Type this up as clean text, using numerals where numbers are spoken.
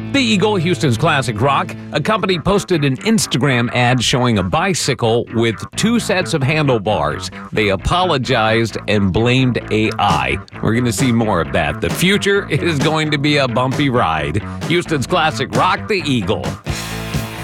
The Eagle, Houston's classic rock, a company posted an Instagram ad showing a bicycle with 2 sets of handlebars. They apologized and blamed AI. We're going to see more of that. The future is going to be a bumpy ride. Houston's classic rock, The Eagle.